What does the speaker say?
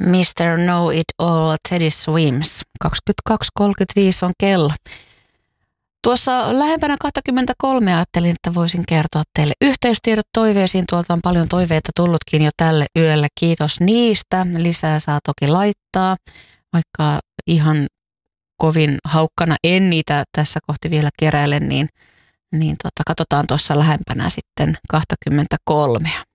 Mr. Know It All, Teddy Swims. 22.35 on kello. Tuossa lähempänä 23 ajattelin, että voisin kertoa teille yhteystiedot toiveisiin. Tuolta on paljon toiveita tullutkin jo tälle yölle. Kiitos niistä. Lisää saa toki laittaa, vaikka ihan kovin haukkana en niitä tässä kohti vielä keräile, niin katsotaan tuossa lähempänä sitten 23.